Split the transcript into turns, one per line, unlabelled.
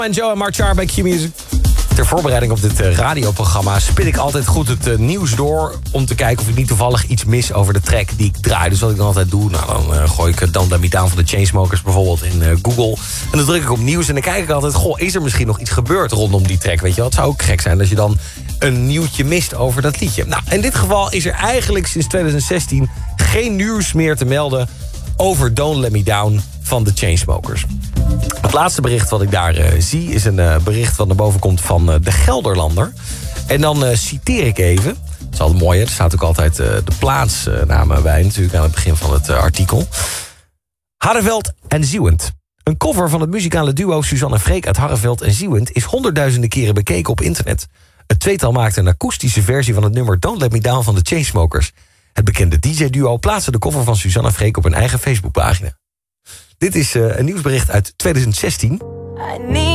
En Joe en Mark Char bij Q-Music. Ter voorbereiding op dit radioprogramma spit ik altijd goed het nieuws door... om te kijken of ik niet toevallig iets mis over de track die ik draai. Dus wat ik dan altijd doe, dan gooi ik Don't Let Me Down van de Chainsmokers bijvoorbeeld in Google. En dan druk ik op nieuws en dan kijk ik altijd... is er misschien nog iets gebeurd rondom die track? Weet je wel, het zou ook gek zijn als je dan een nieuwtje mist over dat liedje. Nou, in dit geval is er eigenlijk sinds 2016 geen nieuws meer te melden... over Don't Let Me Down van de Chainsmokers. Het laatste bericht wat ik daar zie is een bericht wat naar boven komt van de Gelderlander. En dan citeer ik even. Dat is altijd mooi, hè? Er staat ook altijd de plaatsnamen bij natuurlijk aan het begin van het artikel. Harreveld en Zieuwent. Een cover van het muzikale duo Suzanne Freek uit Harreveld en Zieuwent is honderdduizenden keren bekeken op internet. Het tweetal maakte een akoestische versie van het nummer Don't Let Me Down van de Chainsmokers. Het bekende DJ-duo plaatste de cover van Suzanne Freek op hun eigen Facebookpagina. Dit is een nieuwsbericht uit 2016.